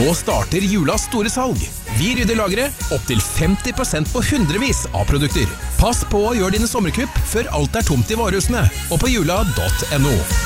Nå starter julas store salg. Vi rydder lageret opp til 50% på hundrevis av produkter. Pass på å gjøre dine sommerkupp før alt er tomt i varehusene og på jula.no.